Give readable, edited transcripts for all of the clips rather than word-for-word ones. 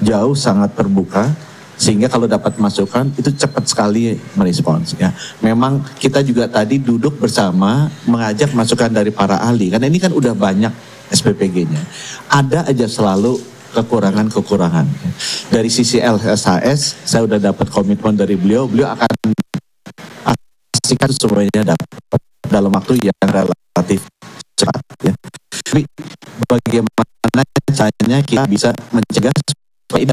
jauh sangat terbuka, sehingga kalau dapat masukan itu cepat sekali merespons ya. Memang kita juga tadi duduk bersama mengajak masukan dari para ahli, karena ini kan udah banyak SPPG-nya. Ada aja selalu kekurangan-kekurangan. Dari sisi LSHS saya udah dapat komitmen dari beliau akan pastikan semuanya dapat dalam waktu yang relatif cepat ya. Tapi bagaimana caranya kita bisa mencegah supaya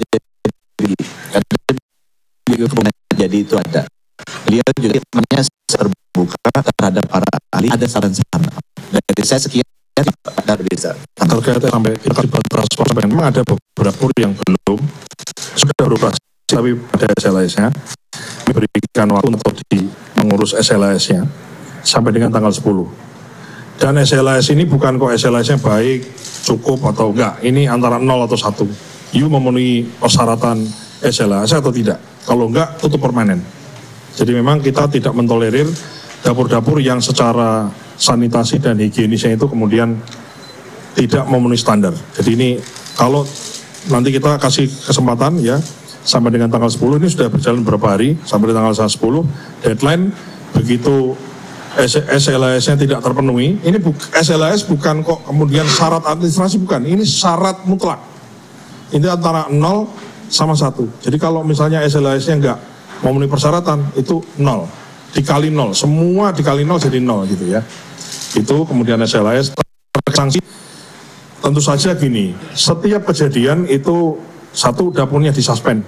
jadi itu ada. Beliau juga namanya terbuka terhadap para ahli, ada saran-saran. Dari saya sekian ada bisa. Terkait sampai kita transfer, memang ada beberapa yang belum sudah beroperasi, tapi pada SLS-nya diberikan waktu untuk mengurus SLS-nya sampai dengan tanggal 10. Dan SLS ini bukan kok SLS-nya baik, cukup atau enggak. Ini antara 0 atau 1. You memenuhi persyaratan SLS atau tidak. Kalau enggak, tutup permanen. Jadi memang kita tidak mentolerir dapur-dapur yang secara sanitasi dan higienisnya itu kemudian tidak memenuhi standar. Jadi ini kalau nanti kita kasih kesempatan ya, sampai dengan tanggal 10, ini sudah berjalan beberapa hari, sampai tanggal 10, deadline, begitu SLS-nya tidak terpenuhi, ini SLS bukan kok kemudian syarat administrasi, bukan, ini syarat mutlak. Ini antara 0 sama 1. Jadi kalau misalnya SLS-nya enggak memenuhi persyaratan, itu 0. Dikali 0, semua dikali 0 jadi 0 gitu ya. Itu kemudian SLS tersanksi. Tentu saja gini, setiap kejadian itu satu dapurnya disuspend,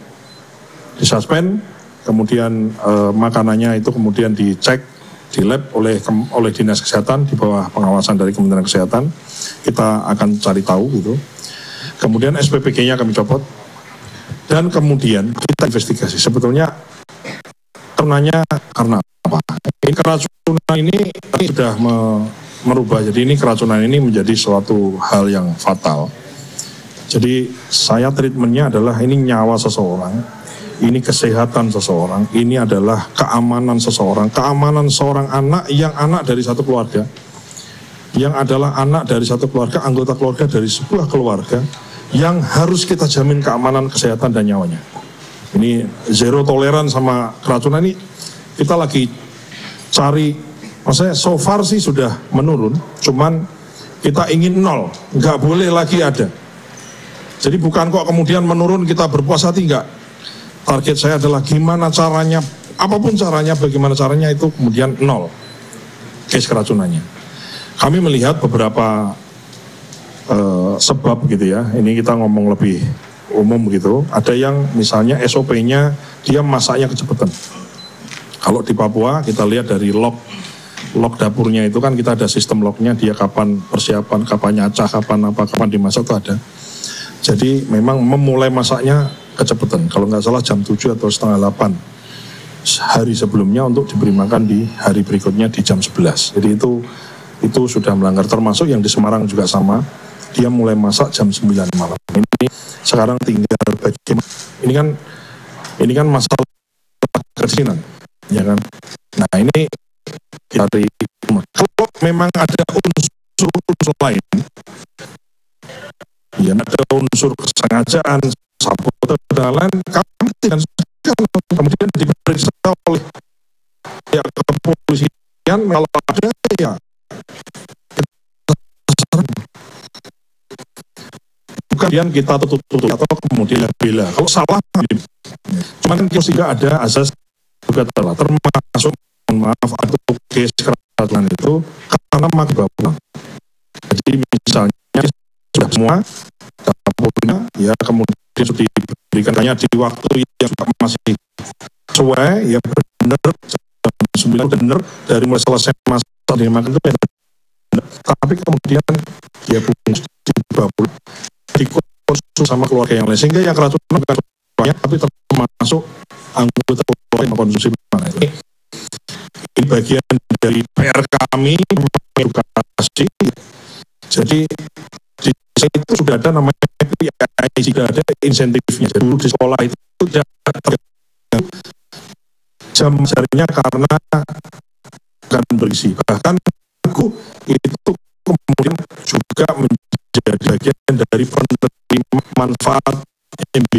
kemudian makanannya itu kemudian dicek di lab oleh dinas kesehatan di bawah pengawasan dari Kementerian Kesehatan. Kita akan cari tahu gitu. Kemudian SPPG-nya kami copot dan kemudian kita investigasi sebetulnya karenanya karena apa? Ini keracunan ini sudah merubah, jadi ini keracunan ini menjadi suatu hal yang fatal. Jadi saya treatmentnya adalah ini nyawa seseorang, ini kesehatan seseorang, ini adalah keamanan seseorang, keamanan seorang anak yang anak dari satu keluarga, yang adalah anak dari satu keluarga, anggota keluarga dari sebuah keluarga, yang harus kita jamin keamanan, kesehatan, dan nyawanya. Ini zero toleran sama keracunan ini, kita lagi cari, maksudnya so far sih sudah menurun, cuman kita ingin 0, nggak boleh lagi ada. Jadi bukan kok kemudian menurun kita berpuas hati, enggak. Target saya adalah gimana caranya, apapun caranya, bagaimana caranya itu kemudian 0 case keracunannya. Kami melihat beberapa sebab gitu ya, ini kita ngomong lebih umum gitu. Ada yang misalnya SOP-nya dia masaknya kecepatan. Kalau di Papua kita lihat dari log dapurnya itu kan kita ada sistem lognya, dia kapan persiapan, kapan nyacah, kapan dimasak itu ada. Jadi memang memulai masaknya kecepatan. Kalau nggak salah jam 7 atau setengah 8 hari sebelumnya untuk diberi makan di hari berikutnya di jam 11. Jadi itu sudah melanggar, termasuk yang di Semarang juga sama. Dia mulai masak jam 9 malam. Ini sekarang tinggal bagaimana. Ini kan masalah kesinan, ya kan. Nah ini dari kalau memang ada unsur lain, ya ada unsur kesengajaan, sabotage dan lain, kami tidak kemudian diperiksa oleh pihak kepolisian. Kalau ada ya bukan kita tutup atau kemudian bela. Kalau salah, cuman kan juga ada azas juga telah termasuk maaf atau case keracunan itu karena makin. Jadi misalnya sudah semua dapurnya ya kemudian sudah diberikan hanya di waktu yang juga masih sesuai ya benar jam 9 benar dari mulai selesai masak dimakan itu benar. Tapi kemudian dia punya dibawa dikonsumsi sama keluarga yang lain, sehingga yang keracunan bukan banyak tapi termasuk anggota keluarga yang mengkonsumsi makanan. Ini bagian dari PR kami edukasi. Jadi di itu sudah ada namanya PI, sudah ada insentifnya. Jadi dulu di sekolah itu tidak jam belajarnya karena akan berisi. Bahkan itu kemudian juga menjadi bagian dari penerima manfaat MBK